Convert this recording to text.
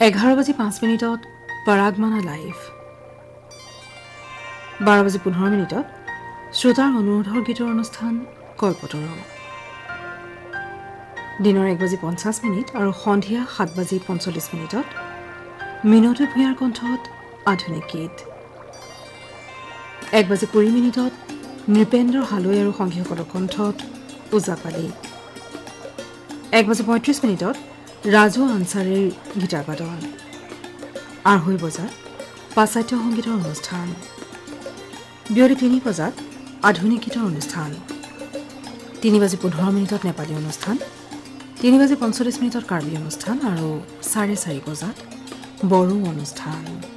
11:05 পৰাগমানা live 12:15 শ্ৰোতাৰ অনুৰোধৰ গীতৰ অনুষ্ঠান কল্পতৰু দিনৰ 1:50 আৰু সন্ধিয়া 7:45 মিনতী ভূঞাৰ কণ্ঠত আধুনিক গীত 1:20 নৃপেন্দ্ৰ হালৈ আৰু সংগীসকলৰ কণ্ঠত ওজাপালি 1:35 ৰাজু আনচাৰীৰ গীটাৰ বাদন 2:30 পাশ্চাত্য সংগীতৰ অনুষ্ঠান 3:00 আধুনিক গীতৰ অনুষ্ঠান 3:15 নেপালী অনুষ্ঠান 3:45 কাৰ্বি অনুষ্ঠান আৰু 4:30 বড়ো অনুষ্ঠান